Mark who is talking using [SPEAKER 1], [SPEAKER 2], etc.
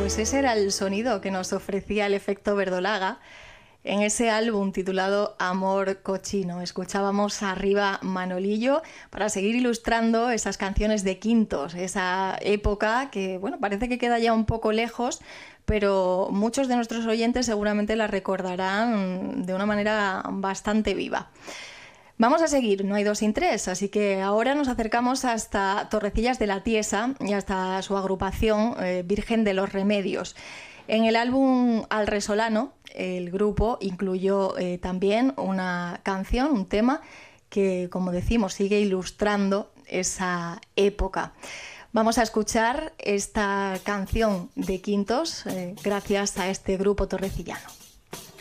[SPEAKER 1] Pues ese era el sonido que nos ofrecía el efecto verdolaga en ese álbum titulado Amor Cochino. Escuchábamos arriba Manolillo para seguir ilustrando esas canciones de Quintos, esa época que, bueno, parece que queda ya un poco lejos, pero muchos de nuestros oyentes seguramente la recordarán de una manera bastante viva. Vamos a seguir, no hay dos sin tres, así que ahora nos acercamos hasta Torrecillas de la Tiesa y hasta su agrupación Virgen de los Remedios. En el álbum Al Resolano, el grupo incluyó también una canción, un tema que, como decimos, sigue ilustrando esa época. Vamos a escuchar esta canción de Quintos gracias a este grupo torrecillano.